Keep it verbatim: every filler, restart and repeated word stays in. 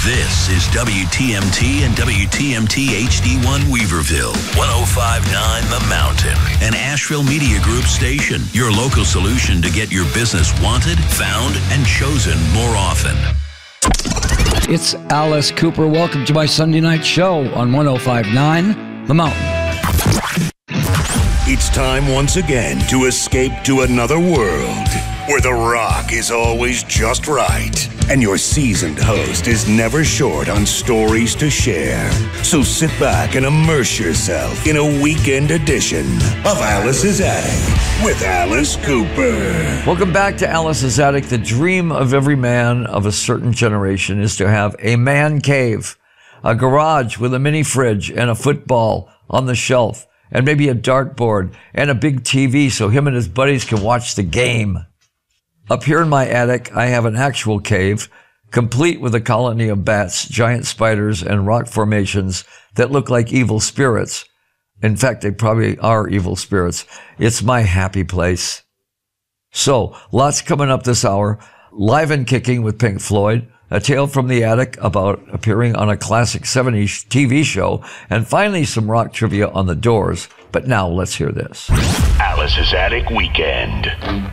This is W T M T and W T M T H D one Weaverville, one oh five point nine The Mountain, an Asheville Media Group station, your local solution to get your business wanted, found, and chosen more often. It's Alice Cooper. Welcome to my Sunday night show on one oh five point nine The Mountain. It's time once again to escape to another world where the rock is always just right and your seasoned host is never short on stories to share. So sit back and immerse yourself in a weekend edition of Alice's Attic with Alice Cooper. Welcome back to Alice's Attic. The dream of every man of a certain generation is to have a man cave, a garage with a mini fridge and a football on the shelf, and maybe a dartboard and a big T V so him and his buddies can watch the game. Up here in my attic, I have an actual cave, complete with a colony of bats, giant spiders, and rock formations that look like evil spirits. In fact, they probably are evil spirits. It's my happy place. So, lots coming up this hour. Live and Kicking with Pink Floyd, a tale from the attic about appearing on a classic seventies T V show, and finally some rock trivia on the Doors. But now, let's hear this. Alice's Attic Weekend.